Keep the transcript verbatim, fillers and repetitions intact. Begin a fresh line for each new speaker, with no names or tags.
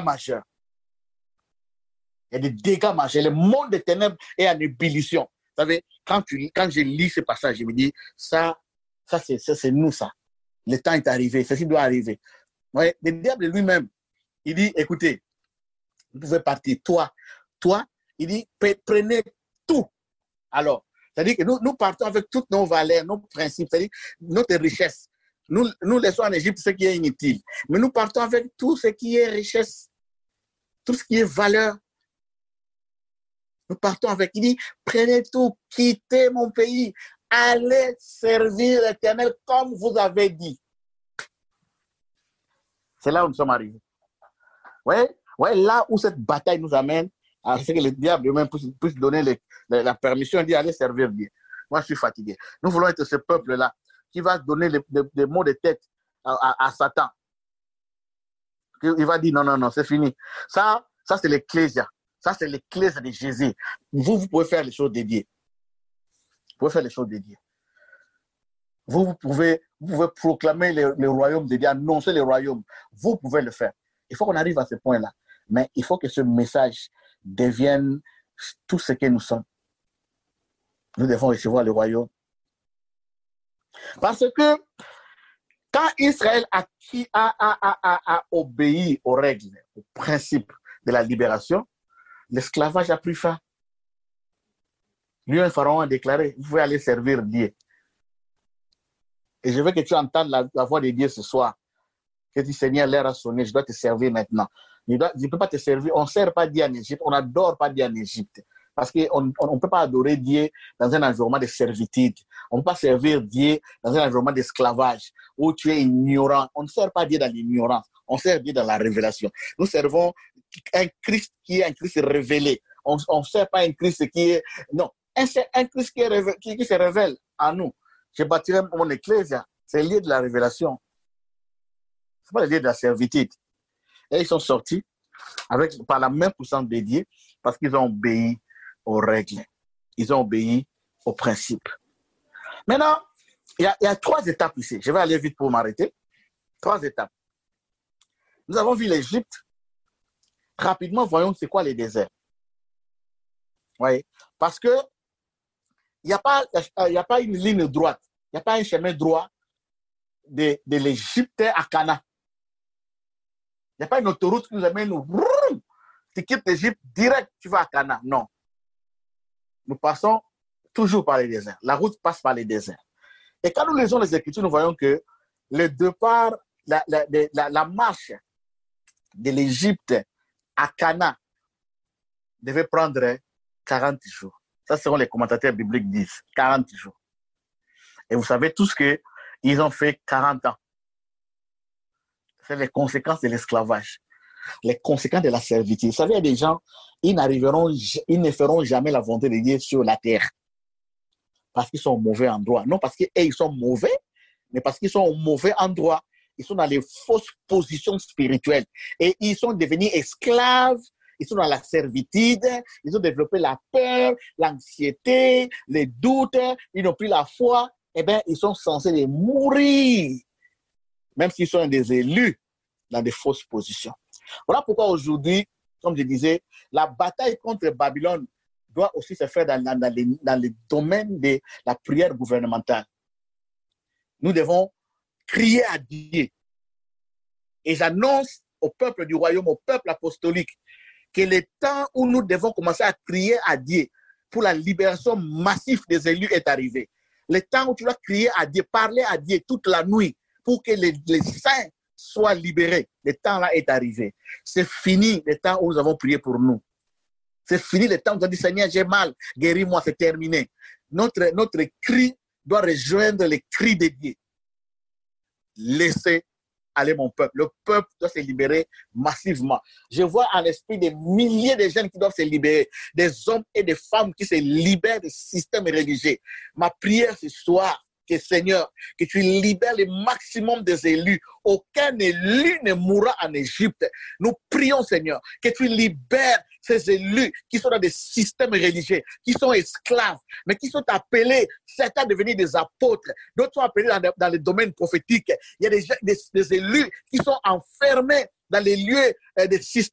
majeurs. Il y a des dégâts majeurs. Le monde des ténèbres est en ébullition. Vous savez, quand, tu, quand je lis ce passage, je me dis, ça, ça c'est, ça, c'est nous, ça. Le temps est arrivé, ceci doit arriver. Ouais, le diable lui-même, il dit, écoutez, vous pouvez partir, toi, toi, il dit, prenez tout. Alors, c'est-à-dire que nous, nous partons avec toutes nos valeurs, nos principes, c'est-à-dire notre richesse. Nous, nous laissons en Égypte ce qui est inutile. Mais nous partons avec tout ce qui est richesse, tout ce qui est valeur. Nous partons avec, il dit, prenez tout, quittez mon pays, allez servir l'Éternel comme vous avez dit. C'est là où nous sommes arrivés. Ouais, ouais, là où cette bataille nous amène, c'est que le diable lui-même puisse, puisse donner les, les, la permission d'y aller servir Dieu. Moi, je suis fatigué. Nous voulons être ce peuple-là qui va donner les, les, les mots de tête à, à, à Satan. Il va dire non, non, non, c'est fini. Ça, ça c'est l'ecclésia. Ça, c'est l'ecclésia de Jésus. Vous, vous pouvez faire les choses dédiées. Vous pouvez faire les choses dédiées. Vous, vous pouvez, vous pouvez proclamer le, le royaume de Dieu, annoncer le royaume. Vous pouvez le faire. Il faut qu'on arrive à ce point-là. Mais il faut que ce message devienne tout ce que nous sommes. Nous devons recevoir le royaume. Parce que quand Israël a, a, a, a, a obéi aux règles, aux principes de la libération, l'esclavage a pris fin. Lui, un pharaon a déclaré, vous pouvez aller servir Dieu. Et je veux que tu entendes la, la voix de Dieu ce soir. Que tu dis, Seigneur, l'heure a sonné, je dois te servir maintenant. Je ne peux pas te servir. On ne sert pas Dieu en Égypte, on n'adore pas Dieu en Égypte. Parce qu'on ne peut pas adorer Dieu dans un environnement de servitude. On ne peut pas servir Dieu dans un environnement d'esclavage où tu es ignorant. On ne sert pas Dieu dans l'ignorance. On sert Dieu dans la révélation. Nous servons un Christ qui est un Christ révélé. On ne sert pas un Christ qui est... Non, un, un Christ qui, est révélé, qui, qui se révèle à nous. Je bâtirai mon ecclésia. C'est le lieu de la révélation. Ce n'est pas le lieu de la servitude. Et ils sont sortis avec, par la même puissance de Dieu parce qu'ils ont obéi aux règles. Ils ont obéi aux principes. Maintenant, il y a, il y a trois étapes ici. Je vais aller vite pour m'arrêter. Trois étapes. Nous avons vu l'Égypte. Rapidement, voyons c'est quoi les déserts. Oui. Parce que il n'y a pas, il n'y a pas une ligne droite. Il n'y a pas un chemin droit de, de l'Égypte à Cana. Il n'y a pas une autoroute qui nous amène, nous, tu quittes l'Égypte, direct, tu vas à Cana. Non. Nous passons toujours par les déserts. La route passe par les déserts. Et quand nous lisons les Écritures, nous voyons que le départ, la, la, la, la marche de l'Égypte à Cana devait prendre quarante jours. Ça, c'est ce que les commentateurs bibliques disent. quarante jours. Et vous savez tous qu'ils ont fait quarante ans. C'est les conséquences de l'esclavage. Les conséquences de la servitude. Vous savez, il y a des gens, ils n'arriveront, ils ne feront jamais la volonté de Dieu sur la terre. Parce qu'ils sont au mauvais endroit. Non parce qu'ils sont mauvais, mais parce qu'ils sont au mauvais endroit. Ils sont dans les fausses positions spirituelles. Et ils sont devenus esclaves. Ils sont dans la servitude. Ils ont développé la peur, l'anxiété, les doutes. Ils n'ont plus la foi. Eh bien, ils sont censés les mourir. Même s'ils sont des élus dans des fausses positions. Voilà pourquoi aujourd'hui, comme je disais, la bataille contre Babylone doit aussi se faire dans, dans, dans, les, dans les domaines de la prière gouvernementale. Nous devons crier à Dieu. Et j'annonce au peuple du royaume, au peuple apostolique, que le temps où nous devons commencer à crier à Dieu pour la libération massive des élus est arrivé. Le temps où tu dois crier à Dieu, parler à Dieu toute la nuit pour que les, les saints soient libérés. Le temps-là est arrivé. C'est fini le temps où nous avons prié pour nous. C'est fini le temps où nous avons dit, Seigneur, j'ai mal, guéris-moi, c'est terminé. Notre, notre cri doit rejoindre les cris de Dieu. Laissez aller mon peuple. Le peuple doit se libérer massivement. Je vois en l'esprit des milliers de jeunes qui doivent se libérer, des hommes et des femmes qui se libèrent des systèmes religieux. Ma prière ce soir, que Seigneur, que tu libères le maximum des élus. Aucun élu ne mourra en Égypte. Nous prions, Seigneur, que tu libères ces élus qui sont dans des systèmes religieux, qui sont esclaves, mais qui sont appelés, certains devenir des apôtres, d'autres sont appelés dans, dans les domaines prophétiques. Il y a des, des, des élus qui sont enfermés dans les lieux euh, des systèmes